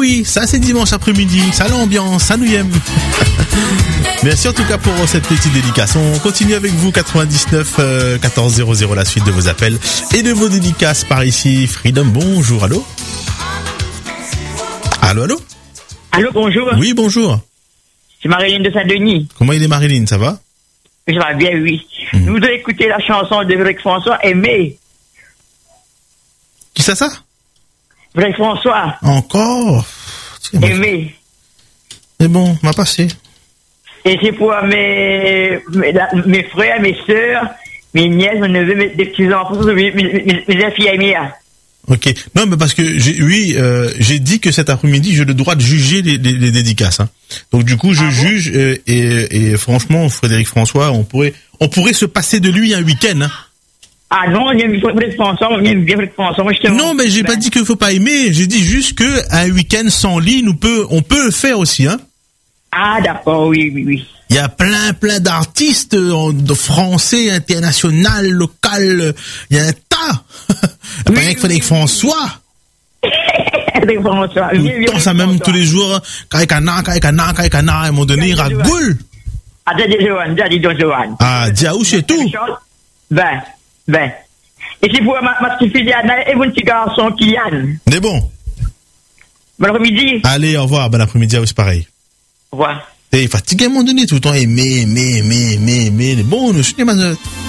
oui, ça c'est dimanche après-midi, ça l'ambiance, ça nous aime. Merci en tout cas pour cette petite dédicace. On continue avec vous, 99 14 00, la suite de vos appels et de vos dédicaces par ici. Freedom, bonjour, allô? Allô? Allô, bonjour. Oui, bonjour. C'est Marilyn de Saint-Denis. Comment il est, Marilyn, ça va? Ça va bien, oui. Nous voudrais écouter la chanson de Véronique François, Aimé. Qui ça? Véronique François. Encore? Aimé. Mais bon, on va passer. Et c'est pour mes frères, mes sœurs, mes nièces, mes neveux, mes petits-enfants, mes filles aimées. Ok. Non, mais parce que j'ai dit que cet après-midi, j'ai le droit de juger les dédicaces. Hein. Donc du coup, je juge et franchement, Frédéric François, on pourrait se passer de lui un week-end. Hein. Ah non, j'aime Frédéric François, j'aime bien Frédéric François. Non, mais j'ai pas dit qu'il faut pas aimer. J'ai dit juste que un week-end sans lit, on peut le faire aussi, hein. Ah, d'accord, oui. Il y a plein d'artistes de français, international, local. Il y a un tas. Pas rien que Frédéric François. Frédéric François. Tout le temps, ça même tous les jours. Kaikana, à un moment donné, il ragoule. Ah, dis donc, Johan. Ah, Diaou, c'est tout. Ben. Et c'est pour ma petite fille Diana et mon petit garçon Kylian. C'est bon. Bon après-midi. Allez, au revoir. Bon après-midi, c'est pareil. Au revoir. T'es fatigué à un moment donné, tout le temps, aimer. Bon, je suis